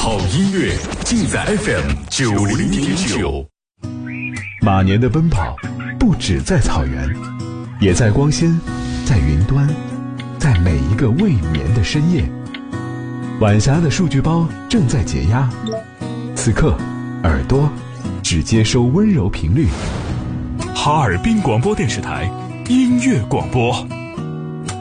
好音乐尽在 FM90.9。 马年的奔跑不只在草原，也在光纤，在云端，在每一个未眠的深夜。晚霞的数据包正在解压，此刻耳朵只接收温柔频率。 哈尔滨广播电视台音乐广播。